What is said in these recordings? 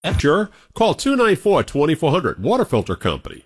Sure. Call 294-2400 Water Filter Company.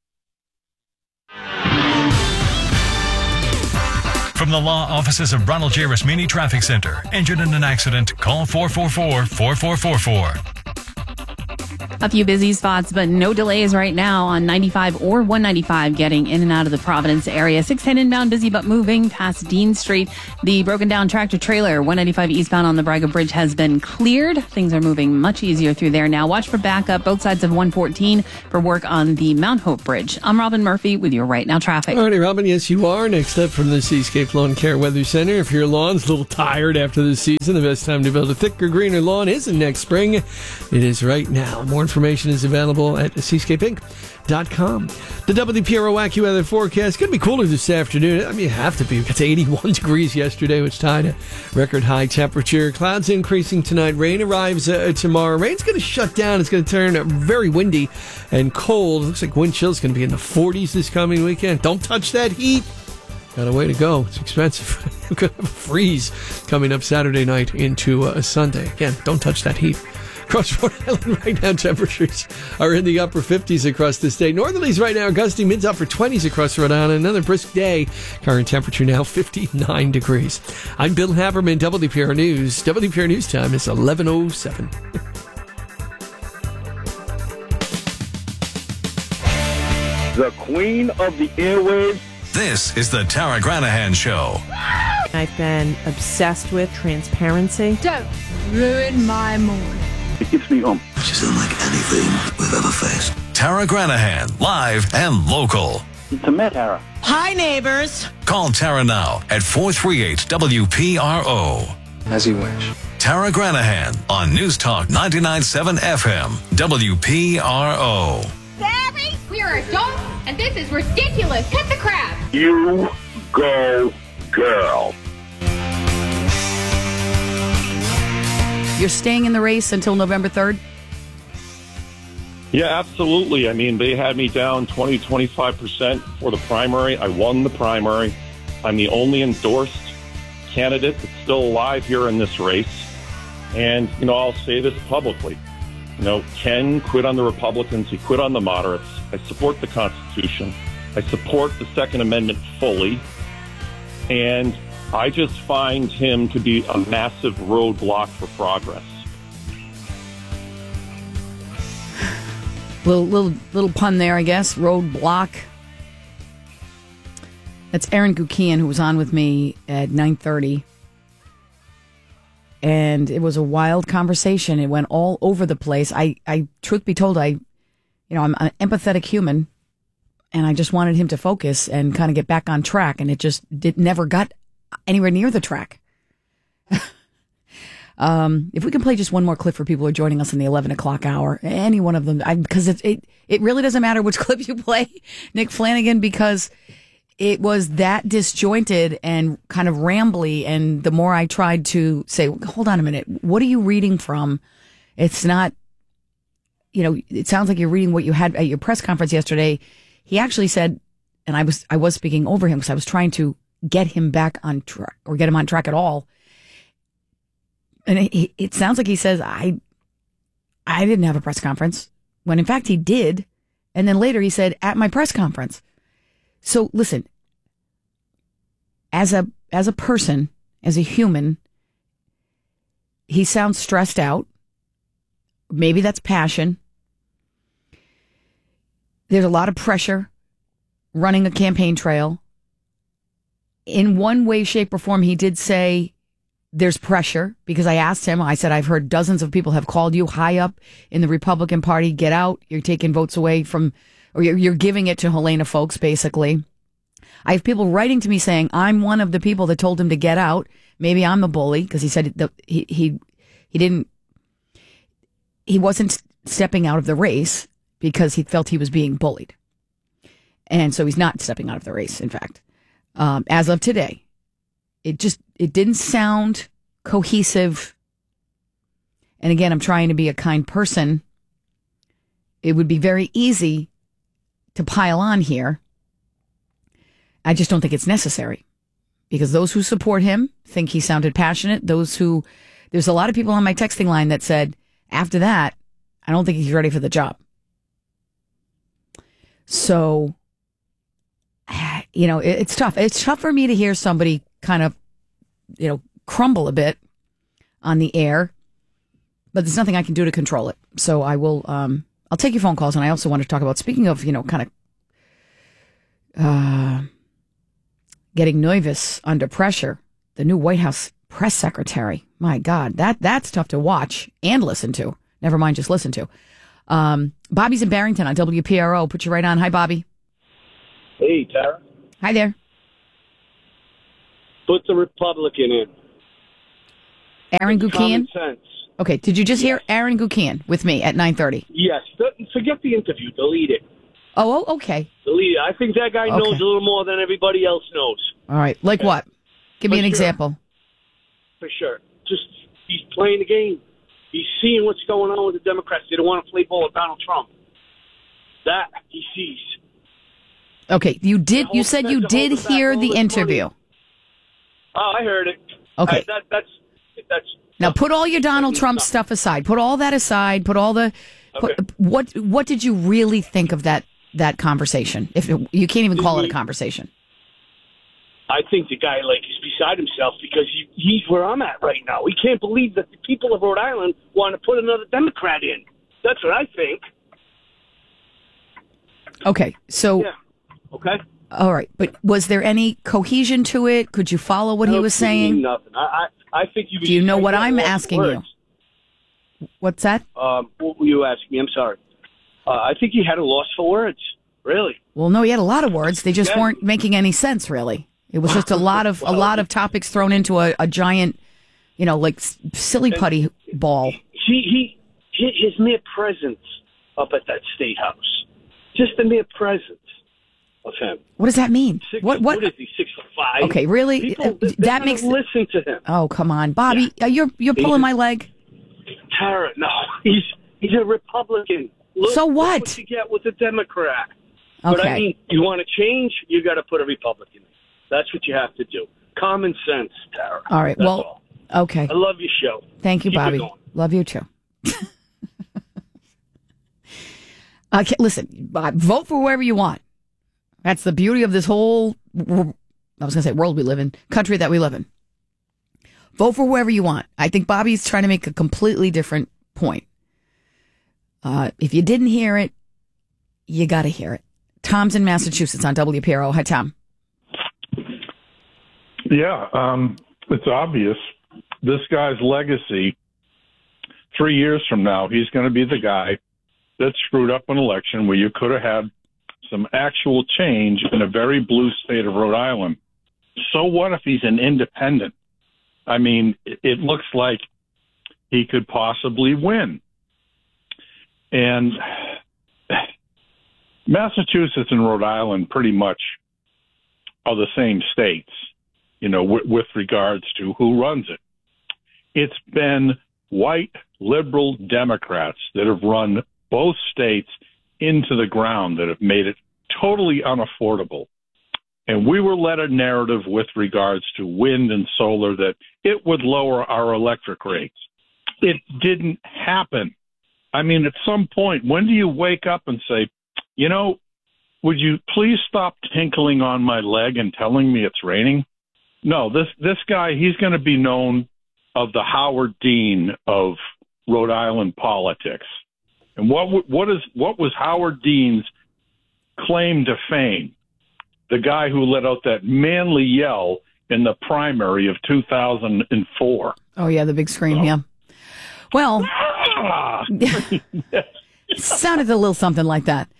From the law offices of Ronald J. Rasmini Traffic Center. Injured in an accident? Call 444-4444. A few busy spots, but no delays right now on 95 or 195 getting in and out of the Providence area. 610 inbound, busy but moving past Dean Street. The broken down tractor trailer, 195 eastbound on the Braga Bridge, has been cleared. Things are moving much easier through there now. Watch for backup both sides of 114 for work on the Mount Hope Bridge. I'm Robin Murphy with your Right Now traffic. All right, Robin, yes, you are. Next up from the Seascape Lawn Care Weather Center. If your lawn's a little tired after the season, the best time to build a thicker, greener lawn isn't next spring. It is right now. More information is available at seascapeinc.com. The WPRO AccuWeather forecast going to be cooler this afternoon. I mean, you have to be. It's 81 degrees yesterday, which tied a record high temperature. Clouds increasing tonight. Rain arrives tomorrow. Rain's going to shut down. It's going to turn very windy and cold. Looks like wind chill is going to be in the 40s this coming weekend. Don't touch that heat. Got a way to go. It's expensive. We're going to have a freeze coming up Saturday night into Sunday. Again, don't touch that heat. Across Rhode Island right now, temperatures are in the upper 50s across the state. Northerlies right now, gusty mids upper 20s across Rhode Island. Another brisk day. Current temperature now 59 degrees. I'm Bill Haberman, WPR News. WPR News time is 11:07. The queen of the airwaves. This is the Tara Granahan Show. I've been obsessed with transparency. Don't ruin my morning. It keeps me home. She's unlike anything we've ever faced. Tara Granahan, live and local. It's a met, Tara. Hi, neighbors. Call Tara now at 438-WPRO. As you wish. Tara Granahan on News Talk 99.7 FM, WPRO. Barry, we are adults, and this is ridiculous. Cut the crap. You go, girl. You're staying in the race until November 3rd? Yeah, absolutely. I mean, they had me down 25% for the primary. I won the primary. I'm the only endorsed candidate that's still alive here in this race. And, I'll say this publicly. Ken quit on the Republicans. He quit on the moderates. I support the Constitution. I support the Second Amendment fully. And I just find him to be a massive roadblock for progress. Little pun there, I guess. Roadblock. That's Aaron Gukian, who was on with me at 9:30. And it was a wild conversation. It went all over the place. I truth be told, I'm an empathetic human, and I just wanted him to focus and kind of get back on track. And it never got anywhere near the track. If we can play just one more clip for people who are joining us in the 11 o'clock hour, any one of them, because it really doesn't matter which clip you play, Nick Flanagan, because it was that disjointed and kind of rambly. And the more I tried to say, hold on a minute, what are you reading from? It's not, it sounds like you're reading what you had at your press conference yesterday. He actually said, and I was speaking over him because I was trying to get him back on track or get him on track at all. And it sounds like he says, I didn't have a press conference, when in fact he did. And then later he said, at my press conference. So listen, as a person, as a human, he sounds stressed out. Maybe that's passion. There's a lot of pressure running a campaign trail. In one way, shape, or form, he did say there's pressure, because I asked him, I said, I've heard dozens of people have called you high up in the Republican Party. Get out. You're taking votes away from, or you're giving it to Helena folks, basically. I have people writing to me saying, I'm one of the people that told him to get out. Maybe I'm the bully, because he said he wasn't stepping out of the race because he felt he was being bullied. And so he's not stepping out of the race, in fact. As of today, it didn't sound cohesive. And again, I'm trying to be a kind person. It would be very easy to pile on here. I just don't think it's necessary, because those who support him think he sounded passionate. There's a lot of people on my texting line that said, after that, I don't think he's ready for the job. So, it's tough. It's tough for me to hear somebody kind of, crumble a bit on the air, but there's nothing I can do to control it. So I will, I'll take your phone calls. And I also want to talk about, speaking of, kind of getting nervous under pressure, the new White House press secretary. My God, that's tough to watch and listen to. Never mind, just listen to. Bobby's in Barrington on WPRO. Put you right on. Hi, Bobby. Hey, Tara. Hi there. Put the Republican in. Aaron Gukian? Common sense. Okay, did you just hear Aaron Gukian with me at 9:30? Yes. Forget the interview. Delete it. Oh, okay. Delete it. I think that guy knows a little more than everybody else knows. All right. Like what? Give me an example. For sure. Just, he's playing the game. He's seeing what's going on with the Democrats. They don't want to play ball with Donald Trump. That he sees. Okay, you said you did hear the interview. Oh, I heard it. Okay. That's now put all your Donald Trump stuff aside. Put all that aside. Put all the what did you really think of that conversation? If you can't even call it a conversation. I think the guy is beside himself because he's where I'm at right now. We can't believe that the people of Rhode Island want to put another Democrat in. That's what I think. Okay, so yeah. Okay. All right, but was there any cohesion to it? Could you follow what he was saying? Nothing. I think you. Do you know what I'm asking you? What's that? What were you asking me? I'm sorry. I think he had a loss for words. Really? Well, no, he had a lot of words. They just weren't making any sense, really. It was just a lot of topics thrown into a giant, silly putty ball. His mere presence up at that State House, just the mere presence of him. What does that mean? What is he? 6'5"? Okay, really? People, that makes listen to him. Oh, come on, Bobby, you're pulling my leg. Tara, no, he's a Republican. Look, so what? Look what you get with a Democrat. Okay. But I mean, you want to change, you got to put a Republican in. That's what you have to do. Common sense, Tara. All right. That's all. Okay. I love your show. Thank you, Keep Bobby. Love you too. Okay, listen, vote for whoever you want. That's the beauty of this whole, I was going to say world we live in, country that we live in. Vote for whoever you want. I think Bobby's trying to make a completely different point. If you didn't hear it, you got to hear it. Tom's in Massachusetts on WPRO. Hi, Tom. Yeah, it's obvious. This guy's legacy, 3 years from now, he's going to be the guy that screwed up an election where you could have had some actual change in a very blue state of Rhode Island. So what if he's an independent? I mean, it looks like he could possibly win. And Massachusetts and Rhode Island pretty much are the same states, with regards to who runs it. It's been white liberal Democrats that have run both states into the ground that have made it totally unaffordable. And we were led a narrative with regards to wind and solar that it would lower our electric rates. It didn't happen. I mean, at some point, when do you wake up and say, would you please stop tinkling on my leg and telling me it's raining? No, this guy, he's going to be known of the Howard Dean of Rhode Island politics. And what was Howard Dean's claim to fame? The guy who let out that manly yell in the primary of 2004. Oh, yeah, the big scream, yeah. Well, sounded a little something like that.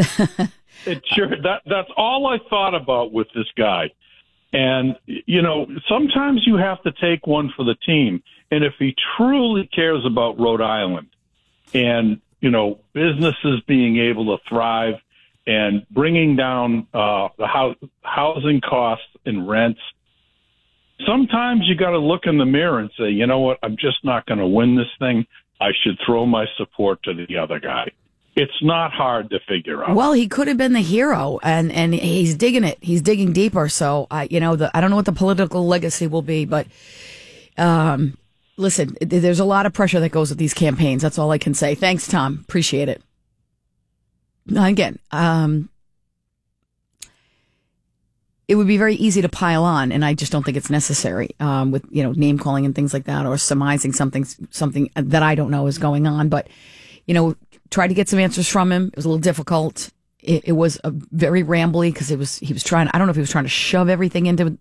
That's all I thought about with this guy. And, sometimes you have to take one for the team. And if he truly cares about Rhode Island and, businesses being able to thrive and bringing down the housing costs and rents, sometimes you got to look in the mirror and say, you know what, I'm just not going to win this thing. I should throw my support to the other guy. It's not hard to figure out. Well, he could have been the hero, and he's digging it. He's digging deeper. So, I don't know what the political legacy will be, but listen, there's a lot of pressure that goes with these campaigns. That's all I can say. Thanks, Tom. Appreciate it. Again, it would be very easy to pile on, and I just don't think it's necessary with name calling and things like that, or surmising something that I don't know is going on. But tried to get some answers from him. It was a little difficult. It was a very rambly because he was trying. I don't know if he was trying to shove everything into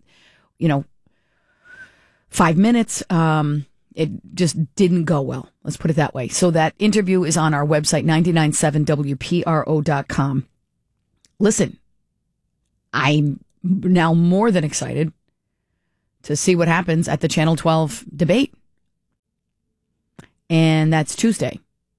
5 minutes. It just didn't go well. Let's put it that way. So that interview is on our website, 997wpro.com. Listen, I'm now more than excited to see what happens at the Channel 12 debate. And that's Tuesday.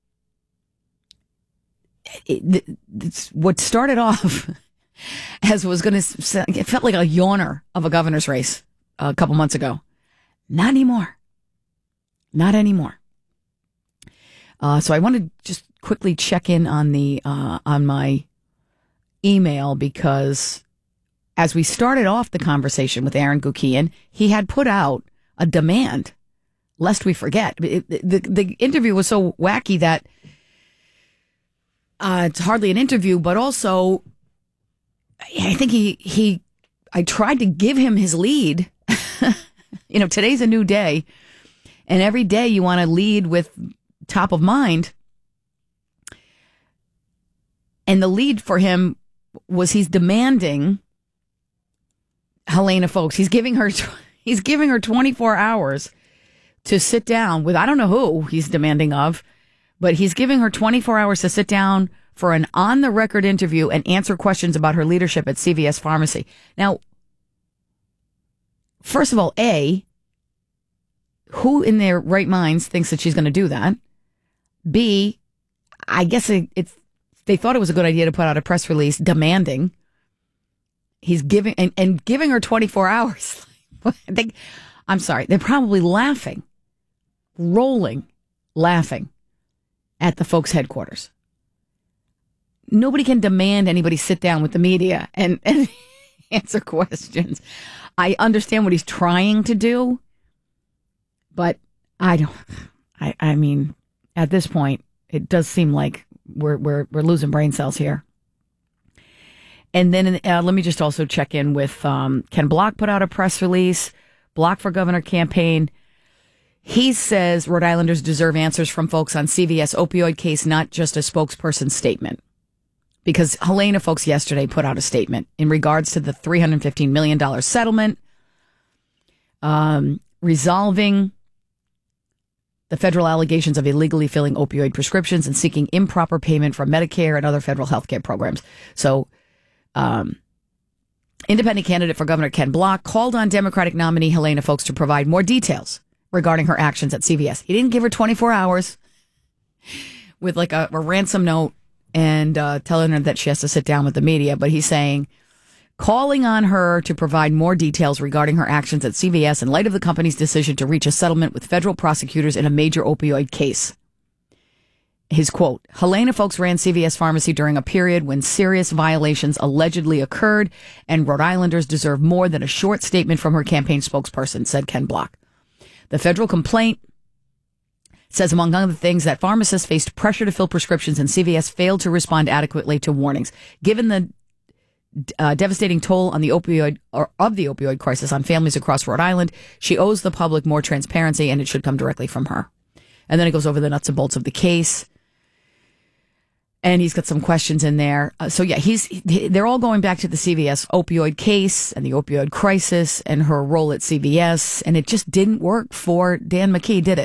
It's what started off as was going to, it felt like a yawner of a governor's race a couple months ago. Not anymore. Not anymore. So I want to just quickly check in on on my email, because as we started off the conversation with Aaron Gukian, he had put out a demand, lest we forget. The interview was so wacky that it's hardly an interview, but also I think I tried to give him his lead. Today's a new day. And every day you want to lead with top of mind. And the lead for him was he's demanding Helena Foulkes. He's giving her 24 hours to sit down with, I don't know who he's demanding of, but he's giving her 24 hours to sit down for an on-the-record interview and answer questions about her leadership at CVS Pharmacy. Now, first of all, who in their right minds thinks that she's going to do that? B, I guess they thought it was a good idea to put out a press release demanding. He's giving and giving her 24 hours. I'm sorry, they're probably laughing, laughing at the Foulkes headquarters. Nobody can demand anybody sit down with the media and answer questions. I understand what he's trying to do, but I mean, at this point, it does seem like we're losing brain cells here. And then let me just also check in with Ken Block put out a press release, Block for Governor campaign. He says Rhode Islanders deserve answers from folks on CVS opioid case, not just a spokesperson statement. Because Helena Foulkes yesterday put out a statement in regards to the $315 million settlement, resolving the federal allegations of illegally filling opioid prescriptions and seeking improper payment from Medicare and other federal health care programs. So, independent candidate for governor Ken Block called on Democratic nominee Helena Foulkes to provide more details regarding her actions at CVS. He didn't give her 24 hours with like a ransom note and telling her that she has to sit down with the media, but he's saying, calling on her to provide more details regarding her actions at CVS in light of the company's decision to reach a settlement with federal prosecutors in a major opioid case. His quote, Helena Foulkes ran CVS Pharmacy during a period when serious violations allegedly occurred, and Rhode Islanders deserve more than a short statement from her campaign spokesperson, said Ken Block. The federal complaint says, among other things, that pharmacists faced pressure to fill prescriptions and CVS failed to respond adequately to warnings. Given the devastating toll on the opioid crisis on families across Rhode Island, she owes the public more transparency, and it should come directly from her. And then it goes over the nuts and bolts of the case, and he's got some questions in there. They're all going back to the CVS opioid case and the opioid crisis and her role at CVS, and it just didn't work for Dan McKee, did it?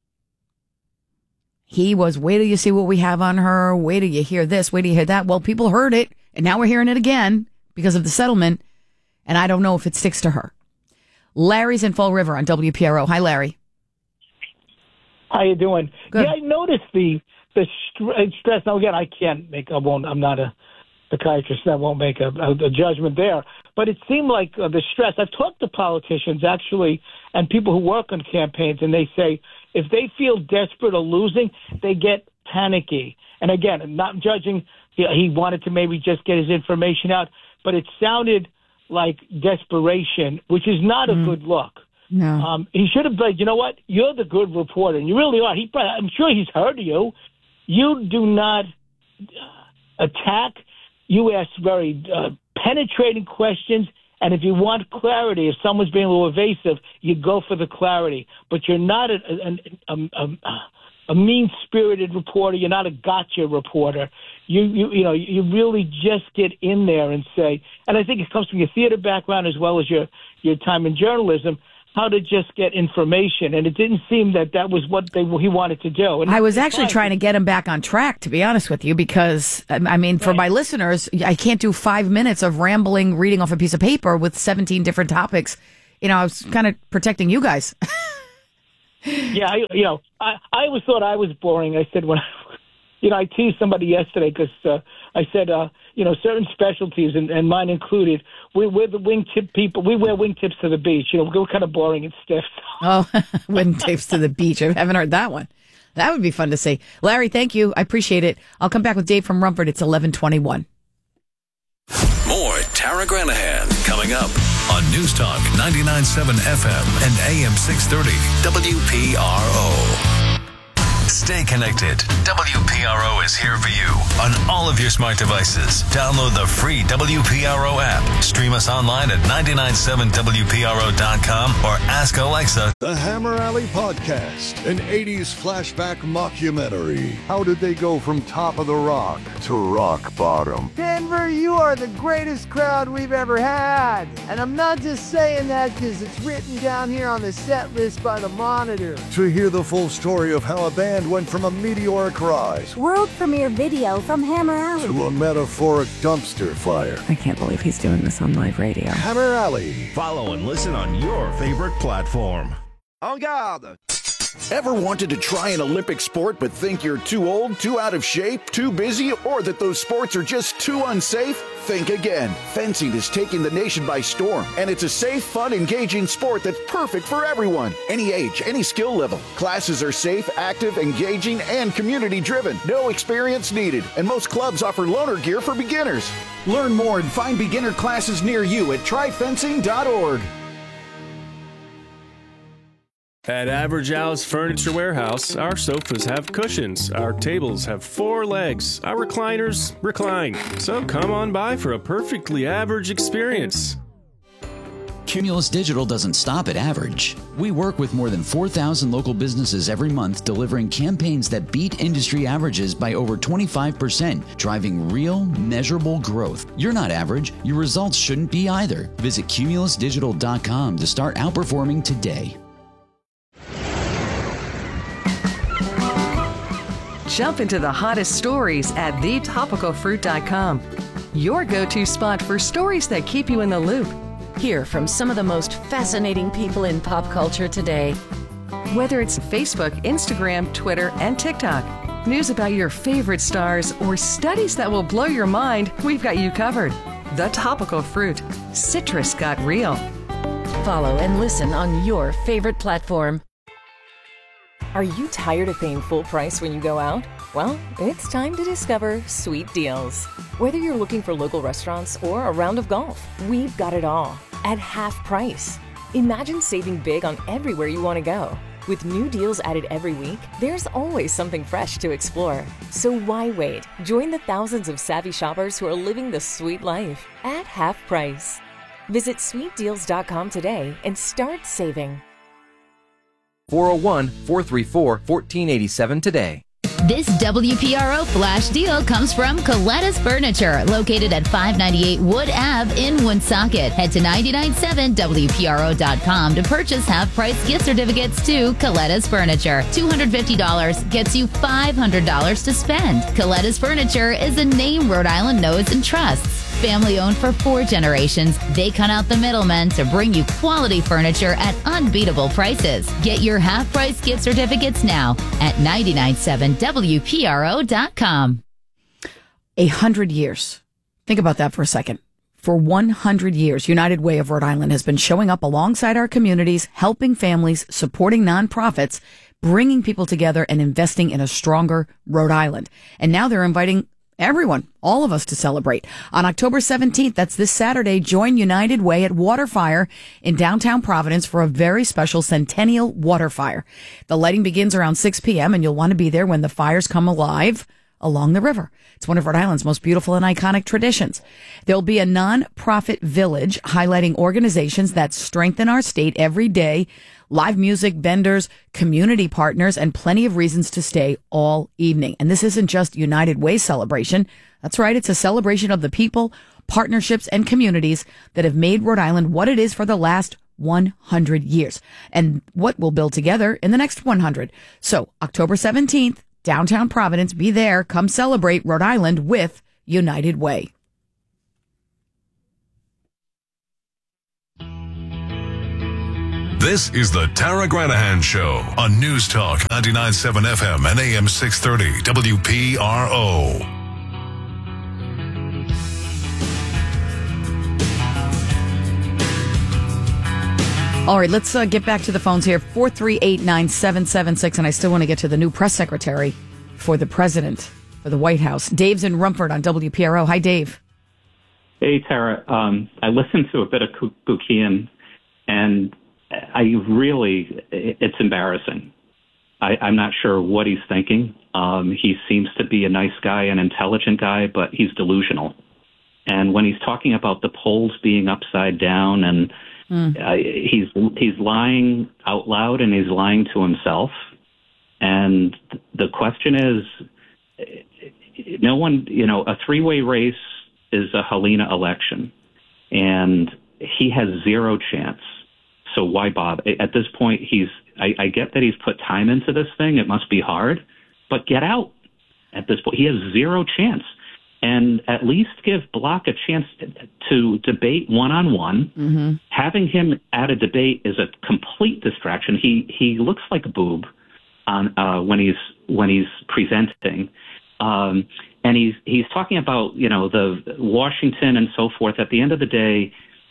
He was, wait till you see what we have on her, wait till you hear this, wait till you hear that. Well, people heard it, and now we're hearing it again because of the settlement, and I don't know if it sticks to her. Larry's in Fall River on WPRO. Hi, Larry. How you doing? Good. Yeah, I noticed the stress. Now, again, I'm not a psychiatrist. I won't make a judgment there. But it seemed like the stress. I've talked to politicians, actually, and people who work on campaigns, and they say if they feel desperate or losing, they get panicky. And again, I'm not judging. He wanted to maybe just get his information out, but it sounded like desperation, which is not a good look. No. He should have been, you know what? You're the good reporter, and you really are. I'm sure he's heard of you. You do not attack. You ask very penetrating questions, and if you want clarity, if someone's being a little evasive, you go for the clarity. But you're not a mean-spirited reporter. You're not a gotcha reporter. You really just get in there and say, and I think it comes from your theater background as well as your time in journalism, how to just get information. And it didn't seem that was what he wanted to do. And I was actually trying to get him back on track, to be honest with you, because, I mean, for my listeners, I can't do 5 minutes of rambling, reading off a piece of paper with 17 different topics. I was kind of protecting you guys. Yeah, I always thought I was boring. I said I teased somebody yesterday because I said, certain specialties, and mine included, we're the wingtip people. We wear wingtips to the beach. We're kind of boring and stiff. Oh, wingtips to the beach. I haven't heard that one. That would be fun to see. Larry, thank you. I appreciate it. I'll come back with Dave from Rumford. It's 11:21. More Tara Granahan coming up on News Talk 99.7 FM and AM 630 WPRO. Stay connected. WPRO is here for you on all of your smart devices. Download the free WPRO app. Stream us online at 997WPRO.com or ask Alexa. The Hammer Alley Podcast, an 80s flashback mockumentary. How did they go from top of the rock to rock bottom? Denver, you are the greatest crowd we've ever had. And I'm not just saying that because it's written down here on the set list by the Monitor. To hear the full story of how a band went from a meteoric rise, world premiere video from Hammer Alley, to a metaphoric dumpster fire. I can't believe he's doing this on live radio. Hammer Alley. Follow and listen on your favorite platform. En garde! Ever wanted to try an Olympic sport but think you're too old, too out of shape, too busy, or that those sports are just too unsafe? Think again. Fencing is taking the nation by storm, and it's a safe, fun, engaging sport that's perfect for everyone. Any age, any skill level. Classes are safe, active, engaging, and community-driven. No experience needed, and most clubs offer loaner gear for beginners. Learn more and find beginner classes near you at tryfencing.org. At Average Al's Furniture Warehouse, our sofas have cushions, our tables have 4 legs, our recliners recline. So come on by for a perfectly average experience. Cumulus Digital doesn't stop at average. We work with more than 4,000 local businesses every month, delivering campaigns that beat industry averages by over 25%, driving real, measurable growth. You're not average. Your results shouldn't be either. Visit cumulusdigital.com to start outperforming today. Jump into the hottest stories at thetopicalfruit.com. Your go-to spot for stories that keep you in the loop. Hear from some of the most fascinating people in pop culture today. Whether it's Facebook, Instagram, Twitter, and TikTok, news about your favorite stars, or studies that will blow your mind, we've got you covered. The Topical Fruit. Citrus got real. Follow and listen on your favorite platform. Are you tired of paying full price when you go out? Well, it's time to discover Sweet Deals. Whether you're looking for local restaurants or a round of golf, we've got it all at half price. Imagine saving big on everywhere you want to go. With new deals added every week, there's always something fresh to explore. So why wait? Join the thousands of savvy shoppers who are living the sweet life at half price. Visit sweetdeals.com today and start saving. 401-434-1487 today. This WPRO flash deal comes from Coletta's Furniture, located at 598 Wood Ave in Woonsocket. Head to 997WPRO.com to purchase half-price gift certificates to Coletta's Furniture. $250 gets you $500 to spend. Coletta's Furniture is a name Rhode Island knows and trusts. Family owned for 4 generations, they cut out the middlemen to bring you quality furniture at unbeatable prices. Get your half-price gift certificates now at 997WPRO.com. 100 years. Think about that for a second. For 100 years, United Way of Rhode Island has been showing up alongside our communities, helping families, supporting nonprofits, bringing people together, and investing in a stronger Rhode Island. And now they're inviting everyone, all of us to celebrate. On October 17th, that's this Saturday, join United Way at Waterfire in downtown Providence for a very special Centennial Waterfire. The lighting begins around 6 p.m. and you'll want to be there when the fires come alive along the river. It's one of Rhode Island's most beautiful and iconic traditions. There'll be a non-profit village highlighting organizations that strengthen our state every day, live music, vendors, community partners, and plenty of reasons to stay all evening. And this isn't just United Way celebration. That's right. It's a celebration of the people, partnerships, and communities that have made Rhode Island what it is for the last 100 years and what we'll build together in the next 100. So October 17th, downtown Providence, be there. Come celebrate Rhode Island with United Way. This is the Tara Granahan Show on News Talk 99.7 FM and AM 630 WPRO. All right, let's get back to the phones here. 438-9776, and I still want to get to the new press secretary for the president for the White House. Dave's in Rumford on WPRO. Hi, Dave. Hey, Tara. I listened to a bit of Bukian, and it's embarrassing. I'm not sure what he's thinking. He seems to be a nice guy, an intelligent guy, but he's delusional. And when he's talking about the polls being upside down and he's lying out loud and he's lying to himself. And the question is, a three-way race is a Helena election, and he has zero chance. So why bother? At this point, I get that he's put time into this thing. It must be hard, but get out. At this point, he has zero chance. And at least give Block a chance to debate one-on-one. Mm-hmm. Having him at a debate is a complete distraction. He looks like a boob when he's presenting, and he's talking about the Washington and so forth. At the end of the day,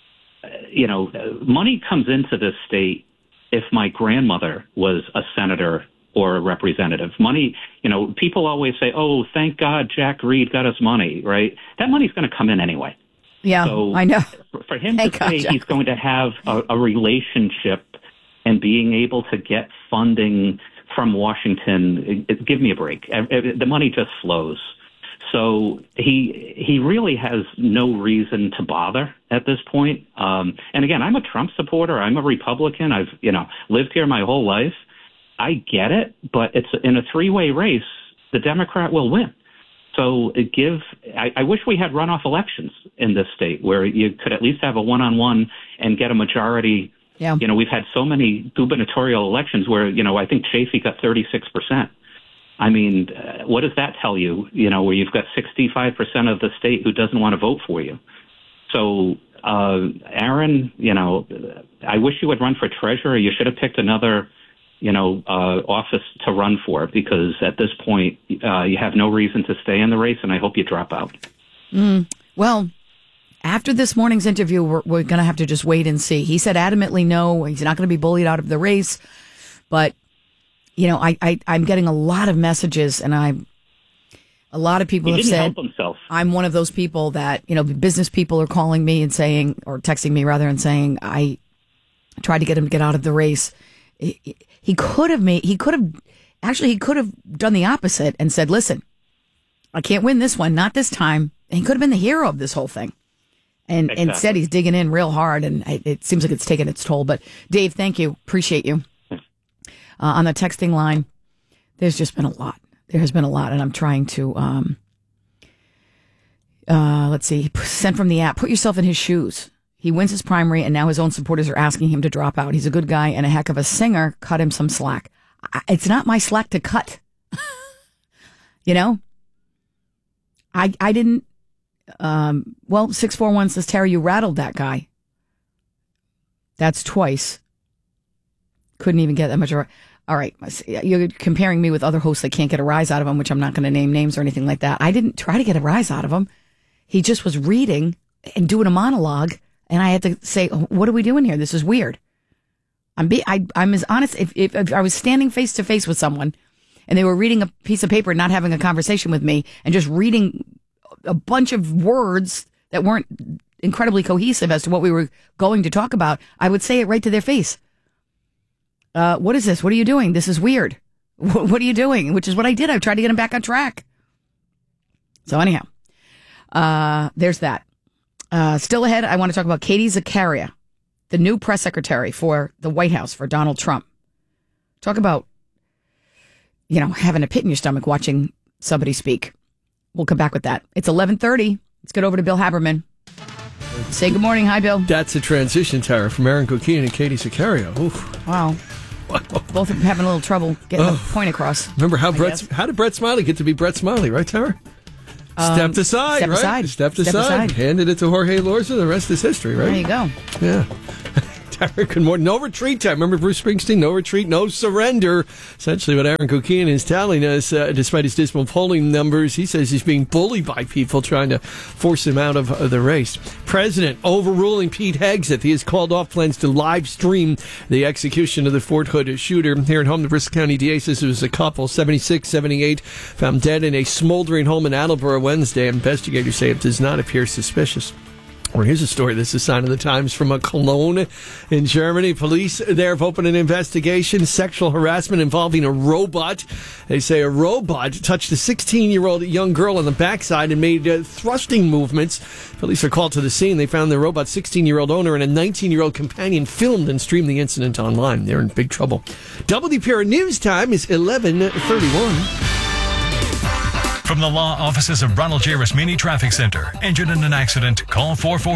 money comes into this state. If my grandmother was a senator or a representative. Money, people always say, oh, thank God Jack Reed got us money, right? That money's going to come in anyway. Yeah, so I know. For him to say he's going to have a relationship and being able to get funding from Washington, give me a break. The money just flows. So he really has no reason to bother at this point. And again, I'm a Trump supporter. I'm a Republican. I've, lived here my whole life. I get it, but it's in a three-way race. The Democrat will win. So I wish we had runoff elections in this state where you could at least have a one-on-one and get a majority. Yeah. We've had so many gubernatorial elections where, I think Chafee got 36%. I mean, what does that tell you, where you've got 65% of the state who doesn't want to vote for you? So, Aaron, I wish you would run for treasurer. You should have picked another office to run for, because at this point, you have no reason to stay in the race, and I hope you drop out. Well, after this morning's interview, we're going to have to just wait and see. He said adamantly no, he's not going to be bullied out of the race. But, I'm getting a lot of messages, and a lot of people have said, I'm one of those people that, business people are calling me and saying, or texting me rather, and saying, I tried to get him to get out of the race. He could have done the opposite and said, listen, I can't win this one, not this time. And he could have been the hero of this whole thing. And exactly. Instead, he's digging in real hard, and it seems like it's taken its toll. But Dave, thank you. Appreciate you. On the texting line, there's just been a lot. There has been a lot, and I'm trying to, let's see, sent from the app, put yourself in his shoes. He wins his primary, and now his own supporters are asking him to drop out. He's a good guy and a heck of a singer. Cut him some slack. It's not my slack to cut. I didn't. 641 says, Terry, you rattled that guy. That's twice. Couldn't even get that much. All right. You're comparing me with other hosts that can't get a rise out of him, which I'm not going to name names or anything like that. I didn't try to get a rise out of him. He just was reading and doing a monologue. And I had to say, what are we doing here? This is weird. I'm as honest. If I was standing face to face with someone and they were reading a piece of paper and not having a conversation with me and just reading a bunch of words that weren't incredibly cohesive as to what we were going to talk about, I would say it right to their face. What is this? What are you doing? This is weird. What are you doing? Which is what I did. I tried to get him back on track. So anyhow, there's that. Still ahead, I want to talk about Katie Zakaria, the new press secretary for the White House for Donald Trump. Talk about, having a pit in your stomach watching somebody speak. We'll come back with that. It's 11:30. Let's get over to Bill Haberman. Say good morning. Hi, Bill. That's a transition, Tara, from Aaron Coquine and Katie Zakaria. Oof. Wow. Both of them having a little trouble getting the point across. Remember how did Brett Smiley get to be Brett Smiley, right, Tara? Stepped aside, right? Stepped aside. Handed it to Jorge Lorza. The rest is history, right? There you go. Yeah. Tara, good morning. No retreat time. Remember Bruce Springsteen? No retreat, no surrender. Essentially what Aaron Coquine is telling us, despite his dismal polling numbers, he says he's being bullied by people trying to force him out of the race. President overruling Pete Hegseth. He has called off plans to live stream the execution of the Fort Hood shooter. Here at home, the Bristol County DA says it was a couple, 76, 78, found dead in a smoldering home in Attleboro Wednesday. Investigators say it does not appear suspicious. Well, here's a story. This is a sign of the times from Cologne in Germany. Police there have opened an investigation. Sexual harassment involving a robot. They say a robot touched a 16-year-old young girl on the backside and made thrusting movements. Police are called to the scene. They found the robot's 16-year-old owner and a 19-year-old companion filmed and streamed the incident online. They're in big trouble. WPR News Time is 11:31. From the law offices of Ronald J. Rasmini Traffic Center. Injured in an accident? Call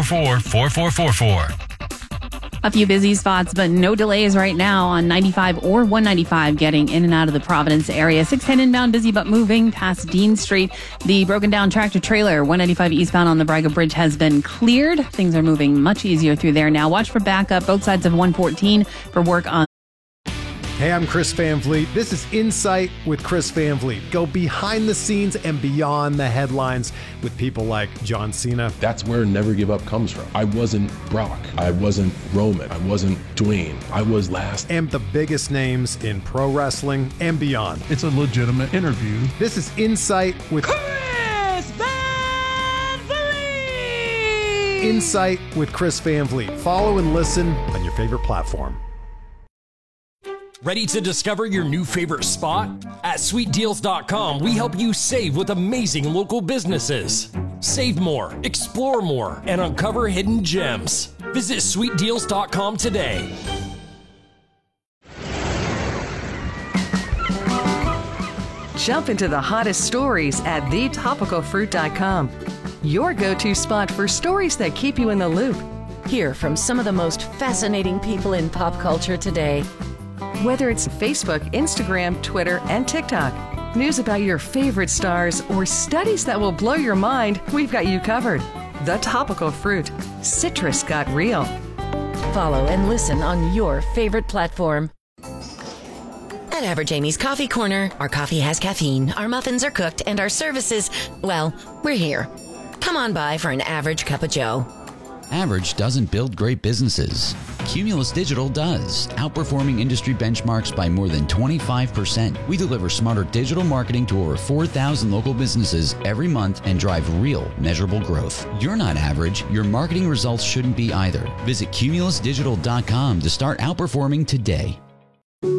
444-4444. A few busy spots, but no delays right now on 95 or 195 getting in and out of the Providence area. 610 inbound, busy but moving past Dean Street. The broken down tractor trailer, 195 eastbound on the Braga Bridge, has been cleared. Things are moving much easier through there now. Watch for backup both sides of 114 for work on. Hey, I'm Chris Van Vliet. This is Insight with Chris Van Vliet. Go behind the scenes and beyond the headlines with people like John Cena. That's where Never Give Up comes from. I wasn't Brock. I wasn't Roman. I wasn't Dwayne. I was last. And the biggest names in pro wrestling and beyond. It's a legitimate interview. This is Insight with Chris Van Vliet. Insight with Chris Van Vliet. Follow and listen on your favorite platform. Ready to discover your new favorite spot? At sweetdeals.com, we help you save with amazing local businesses. Save more, explore more, and uncover hidden gems. Visit sweetdeals.com today. Jump into the hottest stories at thetopicalfruit.com. Your go-to spot for stories that keep you in the loop. Hear from some of the most fascinating people in pop culture today. Whether it's Facebook, Instagram, Twitter, and TikTok, news about your favorite stars, or studies that will blow your mind, we've got you covered. The Topical Fruit. Citrus got real. Follow and listen on your favorite platform. At Average Amy's Coffee Corner, our coffee has caffeine, our muffins are cooked, and our services, well, we're here. Come on by for an average cup of joe. Average doesn't build great businesses. Cumulus Digital does, outperforming industry benchmarks by more than 25%. We deliver smarter digital marketing to over 4,000 local businesses every month and drive real, measurable growth. You're not average. Your marketing results shouldn't be either. Visit cumulusdigital.com to start outperforming today.